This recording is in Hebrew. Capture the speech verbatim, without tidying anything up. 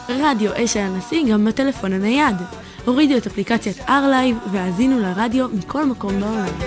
רדיו אשל הנשיא גם בטלפון הנייד. הורידו את אפליקציית R-Live והאזינו לרדיו מכל מקום בעולם.